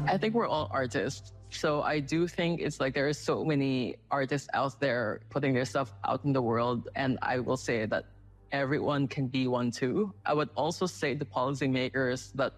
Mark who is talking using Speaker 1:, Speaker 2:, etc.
Speaker 1: I think we're all artists. So I do think it's like there are so many artists out there putting their stuff out in the world. And I will say that everyone can be one too. I would also say the policymakers that